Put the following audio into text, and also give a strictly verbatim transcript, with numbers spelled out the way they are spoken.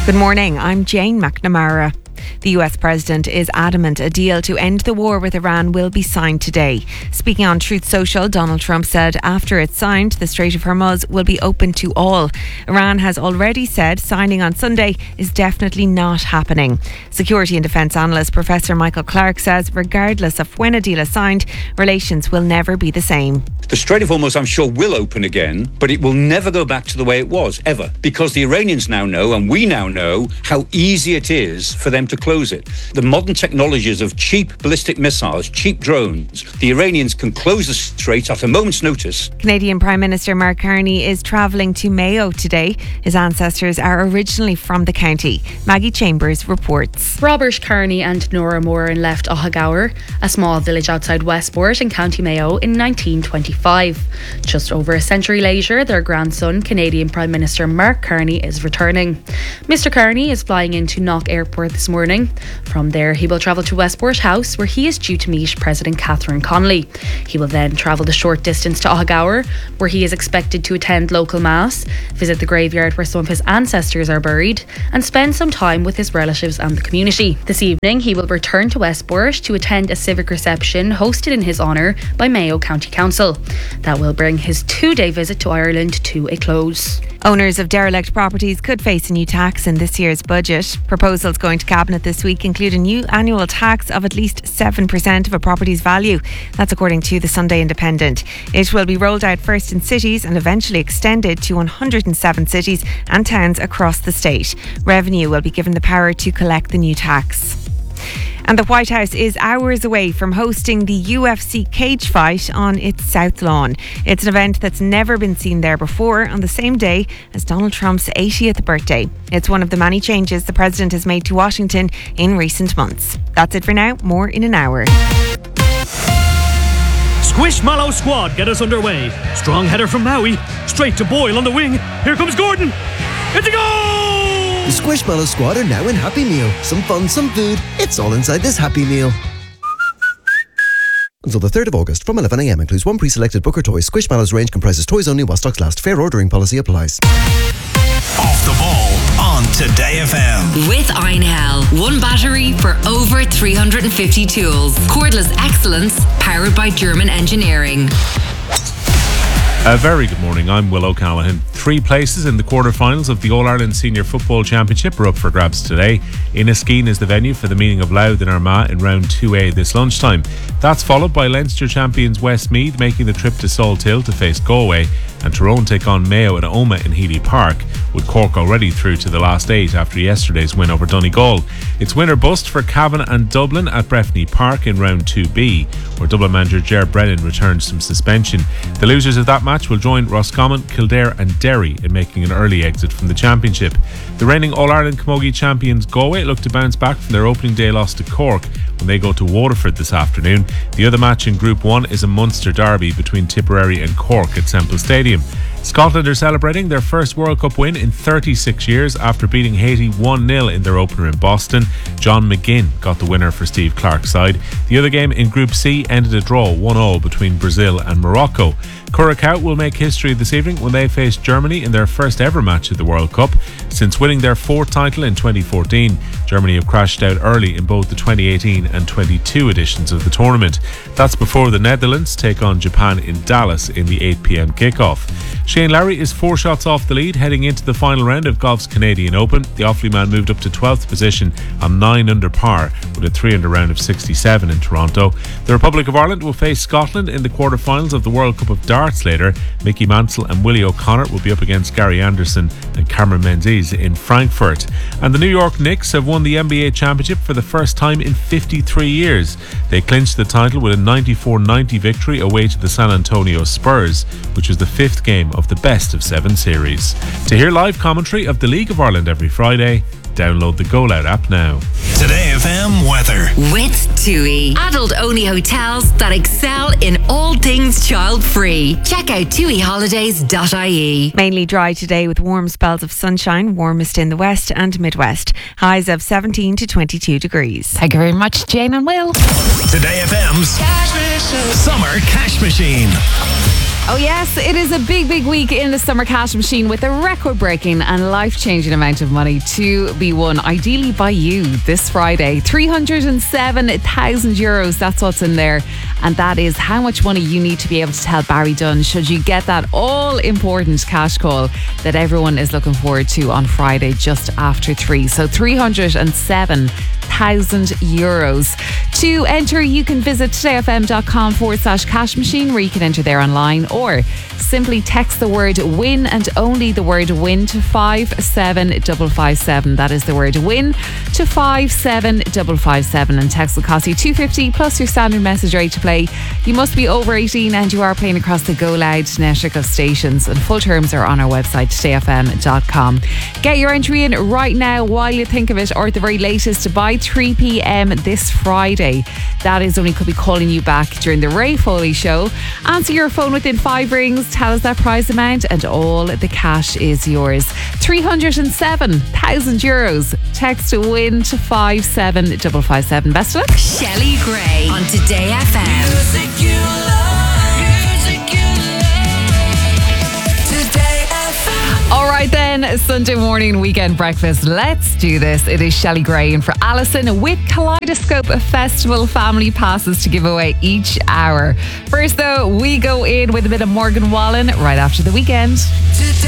Good morning, I'm Jane McNamara. The U S president is adamant a deal to end the war with Iran will be signed today. Speaking on Truth Social, Donald Trump said after it's signed, the Strait of Hormuz will be open to all. Iran has already said signing on Sunday is definitely not happening. Security and defence analyst Professor Michael Clark says regardless of when a deal is signed, relations will never be the same. The Strait of Hormuz, I'm sure, will open again, but it will never go back to the way it was, ever. Because the Iranians now know, and we now know, how easy it is for them to close it. The modern technologies of cheap ballistic missiles, cheap drones, the Iranians can close the strait at a moment's notice. Canadian Prime Minister Mark Carney is travelling to Mayo today. His ancestors are originally from the county. Maggie Chambers reports. Robert Carney and Nora Moran left Ohagower, a small village outside Westport in County Mayo, in nineteen twenty-five. Just over a century later, their grandson, Canadian Prime Minister Mark Carney, is returning. Mister Carney is flying into Knock Airport this morning. From there, he will travel to Westport House, where he is due to meet President Catherine Connolly. He will then travel the short distance to Ohagower, where he is expected to attend local mass, visit the graveyard where some of his ancestors are buried, and spend some time with his relatives and the community. This evening, he will return to Westport to attend a civic reception hosted in his honour by Mayo County Council. That will bring his two-day visit to Ireland to a close. Owners of derelict properties could face a new tax in this year's budget. Proposals going to Cabinet this week include a new annual tax of at least seven percent of a property's value. That's according to the Sunday Independent. It will be rolled out first in cities and eventually extended to one hundred seven cities and towns across the state. Revenue will be given the power to collect the new tax. And the White House is hours away from hosting the U F C cage fight on its South Lawn. It's an event that's never been seen there before, on the same day as Donald Trump's eightieth birthday. It's one of the many changes the president has made to Washington in recent months. That's it for now. More in an hour. Squishmallow squad get us underway. Strong header from Maui. Straight to Boyle on the wing. Here comes Gordon. It's a goal! The Squishmallow squad are now in Happy Meal. Some fun, some food. It's all inside this Happy Meal. Until the third of August from eleven a m includes one pre-selected Booker toy. Squishmallow's range comprises toys only while stocks last. Fair ordering policy applies. Off the ball on Today F M. With Einhell. One battery for over three hundred fifty tools. Cordless excellence powered by German engineering. A very good morning, I'm Will O'Callaghan. Three places in the quarter-finals of the All-Ireland Senior Football Championship are up for grabs today. Inniskeen is the venue for the meeting of Louth and Armagh in round two A this lunchtime. That's followed by Leinster champions Westmeath making the trip to Salthill to face Galway, and Tyrone take on Mayo at Omagh in Healy Park, with Cork already through to the last eight after yesterday's win over Donegal. It's win or bust for Cavan and Dublin at Breffni Park in round two B, where Dublin manager Ger Brennan returns from suspension. The losers of that match will join Roscommon, Kildare and Derry in making an early exit from the championship. The reigning All-Ireland Camogie champions Galway look to bounce back from their opening day loss to Cork when they go to Waterford this afternoon. The other match in Group one is a Munster derby between Tipperary and Cork at Semple Stadium. Scotland are celebrating their first World Cup win in thirty-six years after beating Haiti one nil in their opener in Boston. John McGinn got the winner for Steve Clark's side. The other game in Group C ended a draw one all between Brazil and Morocco. Curacao will make history this evening when they face Germany in their first ever match at the World Cup. Since winning their fourth title in twenty fourteen, Germany have crashed out early in both the twenty eighteen and twenty-two editions of the tournament. That's before the Netherlands take on Japan in Dallas in the eight p m kickoff. Shane Lowry is four shots off the lead heading into the final round of golf's Canadian Open. The Offaly man moved up to twelfth position on nine under par with a three under round of sixty-seven in Toronto. The Republic of Ireland will face Scotland in the quarterfinals of the World Cup of Darts later. Mickey Mansell and Willie O'Connor will be up against Gary Anderson and Cameron Menzies in Frankfurt. And the New York Knicks have won the N B A championship for the first time in fifty-three years. They clinched the title with a ninety-four ninety victory away to the San Antonio Spurs, which was the fifth game of the best of seven series. To hear live commentary of the League of Ireland every Friday, download the Go Loud app now. Today F M weather. With TUI. Adult-only hotels that excel in all things child-free. Check out tui holidays dot I E. Mainly dry today with warm spells of sunshine, warmest in the west and midwest. Highs of seventeen to twenty-two degrees. Thank you very much, Jane and Will. Today F M's Summer Cash Machine. Oh yes, it is a big, big week in the Summer Cash Machine with a record-breaking and life-changing amount of money to be won, ideally by you, this Friday. three hundred seven thousand euros, that's what's in there. And that is how much money you need to be able to tell Barry Dunn should you get that all-important cash call that everyone is looking forward to on Friday just after three. So three hundred seven thousand euros. To enter, you can visit todayfm.com forward slash cash machine, where you can enter there online, or simply text the word win and only the word win to five seven five five seven. That is the word win to five seven five five seven, and text will cost you two fifty plus your standard message rate to play. You must be over eighteen and you are playing across the Go Loud network of stations, and full terms are on our website today f m dot com. Get your entry in right now while you think of it, or at the very latest by three p.m. this Friday. That is when we could be calling you back during the Ray Foley show. Answer your phone within five rings, tell us that prize amount, and all the cash is yours. three hundred seven thousand euros. Text to win to five seven five five seven. Best of luck. Shelley Gray on Today F M. Music you love, music you love. Today F M. All right then, Sunday morning weekend breakfast. Let's do this. It is Shelley Gray in for Alison with Kaleidoscope Festival family passes to give away each hour. First though, we go in with a bit of Morgan Wallen right after the weekend. Today